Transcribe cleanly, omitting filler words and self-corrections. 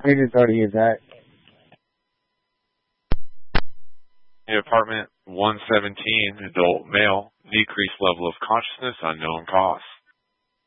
Agent 30 is that. Apartment 117, adult male, decreased level of consciousness, unknown cause.